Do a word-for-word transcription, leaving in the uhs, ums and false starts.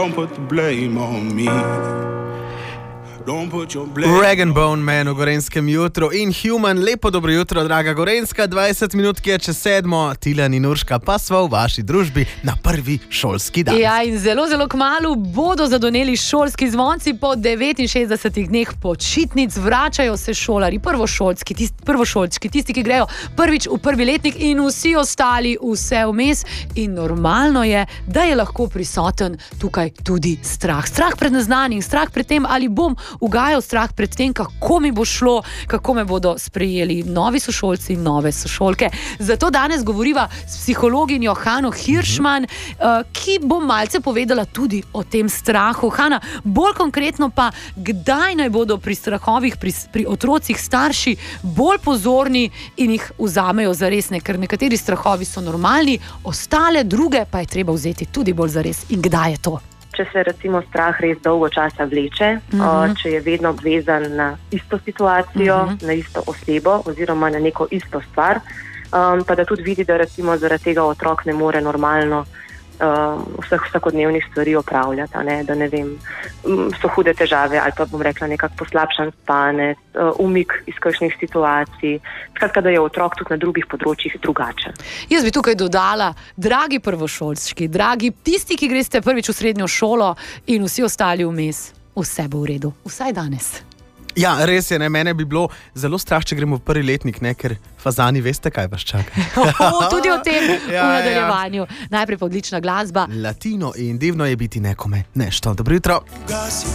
Don't put the blame on me. Rag and Bone Man v Gorenjskem jutru in Human. Lepo dobro jutro, draga Gorenjska. dvajset minut je čez sedmo, Tilen in Urška pa sva v vaši družbi na prvi šolski dan. Ja, in zelo, zelo kmalu bodo zadoneli šolski zvonci. Po devetinšestdesetih dneh počitnic vračajo se šolari, prvošolčki, tisti, prvošolčki, tisti, ki grejo prvič v prvi letnik, in vsi ostali vse vmes. In normalno je, da je lahko prisoten tukaj tudi strah. Strah pred neznanim, strah pred tem, ali bom ugajal, strah pred tem, kako mi bo šlo, kako me bodo sprejeli novi sošolci in nove sošolke. Zato danes govoriva s psihologinjo Hano Hiršman, ki bo malce povedala tudi o tem strahu. Hana, bolj konkretno pa, kdaj naj bodo pri strahovih, pri, pri otrocih starši bolj pozorni in jih vzamejo za resne, ker nekateri strahovi so normalni, ostale druge pa je treba vzeti tudi bolj za res. In kdaj je to? Če se recimo strah res dolgo časa vleče, uh-huh. o, če je vedno obvezan na isto situacijo, uh-huh. na isto osebo oziroma na neko isto stvar, um, pa da tudi vidi, da recimo zaradi tega otrok ne more normalno um, vseh vsakodnevnih stvari opravljati, a ne, da ne vem, so hude težave ali pa bom rekla nekak poslabšan spanec, uh, umik iz kakšnih situacij, skratka, da je otrok tudi na drugih področjih drugačen. Jaz bi tukaj dodala, dragi prvošolčki, dragi tisti, ki greste prvič v srednjo šolo in vsi ostali vmes, vse bo v redu, vsaj danes. Ja, res je, ne, mene bi bilo zelo strah, če gremo v prvi letnik, ne, ker fazani veste, kaj vas čaka. O, tudi o tem Ja, v nadaljevanju. Najprej pa odlična glasba. Latino in divno je biti nekome nešto. Dobro jutro.